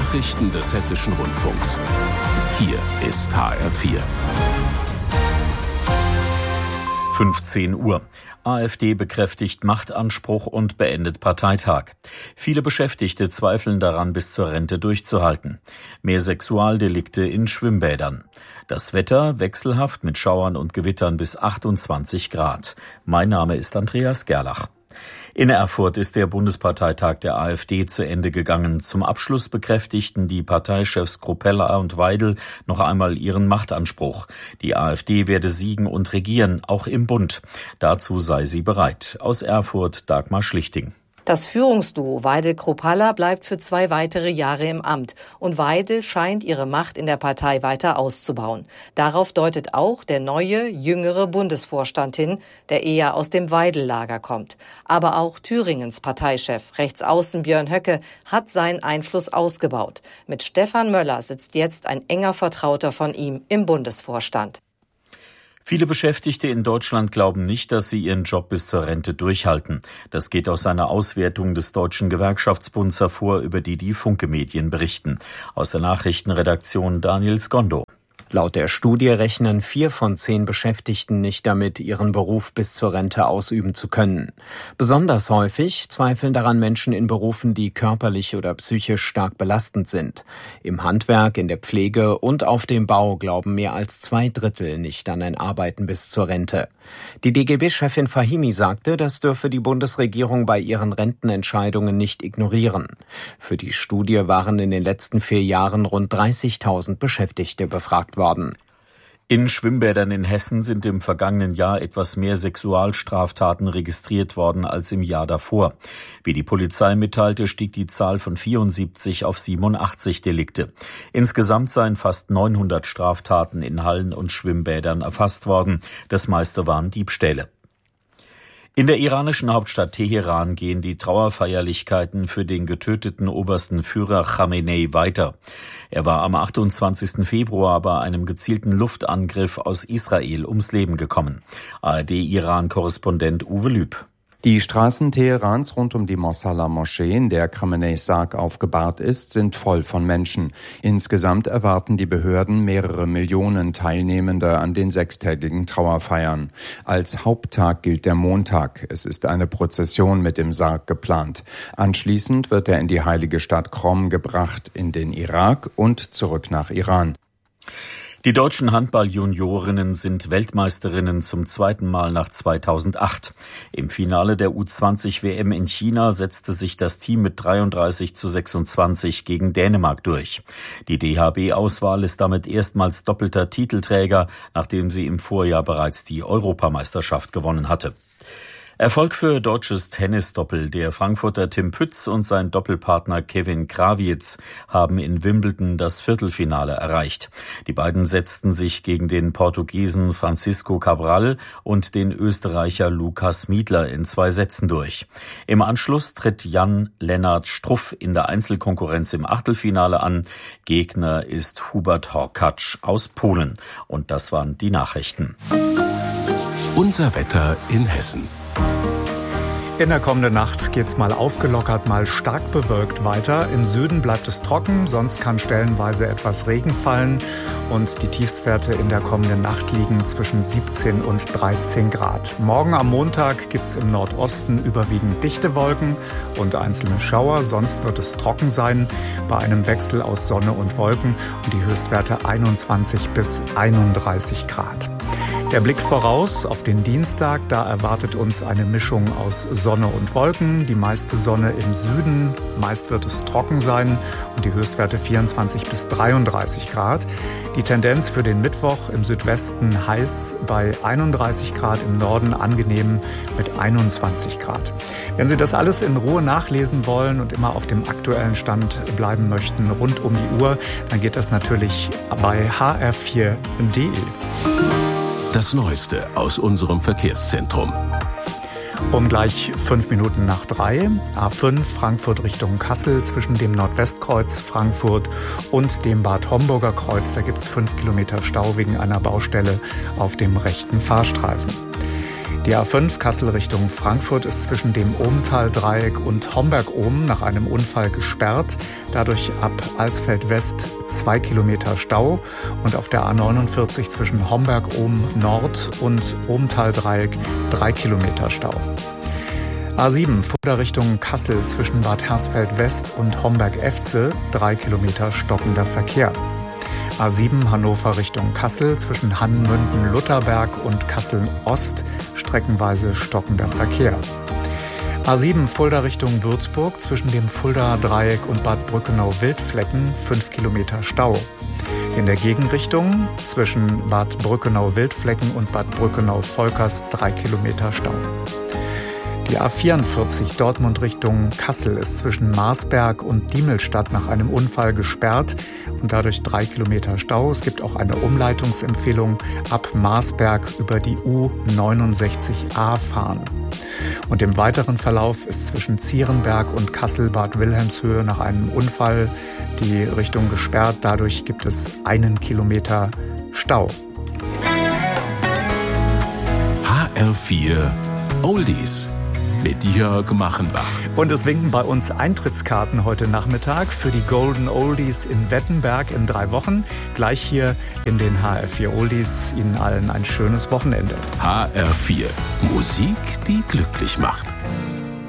Nachrichten des Hessischen Rundfunks. Hier ist HR4. 15 Uhr. AfD bekräftigt Machtanspruch und beendet Parteitag. Viele Beschäftigte zweifeln daran, bis zur Rente durchzuhalten. Mehr Sexualdelikte in Schwimmbädern. Das Wetter wechselhaft mit Schauern und Gewittern bis 28 Grad. Mein Name ist Andreas Gerlach. In Erfurt ist der Bundesparteitag der AfD zu Ende gegangen. Zum Abschluss bekräftigten die Parteichefs Kropella und Weidel noch einmal ihren Machtanspruch. Die AfD werde siegen und regieren, auch im Bund. Dazu sei sie bereit. Aus Erfurt Dagmar Schlichting. Das Führungsduo Weidel-Kropalla bleibt für 2 weitere Jahre im Amt. Und Weidel scheint ihre Macht in der Partei weiter auszubauen. Darauf deutet auch der neue, jüngere Bundesvorstand hin, der eher aus dem Weidel-Lager kommt. Aber auch Thüringens Parteichef, Rechtsaußen Björn Höcke, hat seinen Einfluss ausgebaut. Mit Stefan Möller sitzt jetzt ein enger Vertrauter von ihm im Bundesvorstand. Viele Beschäftigte in Deutschland glauben nicht, dass sie ihren Job bis zur Rente durchhalten. Das geht aus einer Auswertung des Deutschen Gewerkschaftsbunds hervor, über die Funke-Medien berichten. Aus der Nachrichtenredaktion Daniel Skondo. Laut der Studie rechnen 4 von 10 Beschäftigten nicht damit, ihren Beruf bis zur Rente ausüben zu können. Besonders häufig zweifeln daran Menschen in Berufen, die körperlich oder psychisch stark belastend sind. Im Handwerk, in der Pflege und auf dem Bau glauben mehr als 2/3 nicht an ein Arbeiten bis zur Rente. Die DGB-Chefin Fahimi sagte, das dürfe die Bundesregierung bei ihren Rentenentscheidungen nicht ignorieren. Für die Studie waren in den letzten 4 Jahren rund 30.000 Beschäftigte befragt worden. In Schwimmbädern in Hessen sind im vergangenen Jahr etwas mehr Sexualstraftaten registriert worden als im Jahr davor. Wie die Polizei mitteilte, stieg die Zahl von 74 auf 87 Delikte. Insgesamt seien fast 900 Straftaten in Hallen und Schwimmbädern erfasst worden. Das meiste waren Diebstähle. In der iranischen Hauptstadt Teheran gehen die Trauerfeierlichkeiten für den getöteten obersten Führer Khamenei weiter. Er war am 28. Februar bei einem gezielten Luftangriff aus Israel ums Leben gekommen. ARD-Iran-Korrespondent Uwe Lüb. Die Straßen Teherans rund um die Mosalla-Moschee, in der Khameneis Sarg aufgebahrt ist, sind voll von Menschen. Insgesamt erwarten die Behörden mehrere Millionen Teilnehmende an den 6-tägigen Trauerfeiern. Als Haupttag gilt der Montag. Es ist eine Prozession mit dem Sarg geplant. Anschließend wird er in die heilige Stadt Qom gebracht, in den Irak und zurück nach Iran. Die deutschen Handball-Juniorinnen sind Weltmeisterinnen zum 2. Mal nach 2008. Im Finale der U20-WM in China setzte sich das Team mit 33:26 gegen Dänemark durch. Die DHB-Auswahl ist damit erstmals doppelter Titelträger, nachdem sie im Vorjahr bereits die Europameisterschaft gewonnen hatte. Erfolg für deutsches Tennisdoppel. Der Frankfurter Tim Pütz und sein Doppelpartner Kevin Krawietz haben in Wimbledon das Viertelfinale erreicht. Die beiden setzten sich gegen den Portugiesen Francisco Cabral und den Österreicher Lukas Miedler in 2 Sätzen durch. Im Anschluss tritt Jan-Lennart Struff in der Einzelkonkurrenz im Achtelfinale an. Gegner ist Hubert Horkacz aus Polen. Und das waren die Nachrichten. Unser Wetter in Hessen. In der kommenden Nacht geht's mal aufgelockert, mal stark bewölkt weiter. Im Süden bleibt es trocken, sonst kann stellenweise etwas Regen fallen. Und die Tiefstwerte in der kommenden Nacht liegen zwischen 17 und 13 Grad. Morgen am Montag gibt's im Nordosten überwiegend dichte Wolken und einzelne Schauer. Sonst wird es trocken sein bei einem Wechsel aus Sonne und Wolken und die Höchstwerte 21 bis 31 Grad. Der Blick voraus auf den Dienstag, da erwartet uns eine Mischung aus Sonne und Wolken. Die meiste Sonne im Süden, meist wird es trocken sein und die Höchstwerte 24 bis 33 Grad. Die Tendenz für den Mittwoch im Südwesten heiß bei 31 Grad, im Norden angenehm mit 21 Grad. Wenn Sie das alles in Ruhe nachlesen wollen und immer auf dem aktuellen Stand bleiben möchten, rund um die Uhr, dann geht das natürlich bei hr4.de. Das Neueste aus unserem Verkehrszentrum. Um gleich 5 Minuten nach 3, A5 Frankfurt Richtung Kassel zwischen dem Nordwestkreuz Frankfurt und dem Bad Homburger Kreuz. Da gibt es 5 Kilometer Stau wegen einer Baustelle auf dem rechten Fahrstreifen. Die A5 Kassel Richtung Frankfurt ist zwischen dem Ohmtal-Dreieck und Homberg-Ohm nach einem Unfall gesperrt. Dadurch ab Alsfeld West 2 Kilometer Stau und auf der A49 zwischen Homberg-Ohm Nord und Ohmtal-Dreieck 3 Kilometer Stau. A7 Fulda Richtung Kassel zwischen Bad Hersfeld West und Homberg-Efze 3 Kilometer stockender Verkehr. A7 Hannover Richtung Kassel zwischen Hannmünden-Lutherberg und Kassel-Ost streckenweise stockender Verkehr. A7 Fulda Richtung Würzburg zwischen dem Fulda-Dreieck und Bad Brückenau-Wildflecken 5 Kilometer Stau. In der Gegenrichtung zwischen Bad Brückenau-Wildflecken und Bad Brückenau-Volkers 3 Kilometer Stau. Die A44 Dortmund Richtung Kassel ist zwischen Marsberg und Diemelstadt nach einem Unfall gesperrt und dadurch 3 Kilometer Stau. Es gibt auch eine Umleitungsempfehlung ab Marsberg über die U69A fahren. Und im weiteren Verlauf ist zwischen Zierenberg und Kassel-Bad Wilhelmshöhe nach einem Unfall die Richtung gesperrt. Dadurch gibt es 1 Kilometer Stau. HR4 Oldies mit Jörg Machenbach. Und es winken bei uns Eintrittskarten heute Nachmittag für die Golden Oldies in Wettenberg in 3 Wochen. Gleich hier in den HR4 Oldies. Ihnen allen ein schönes Wochenende. HR4 Musik, die glücklich macht.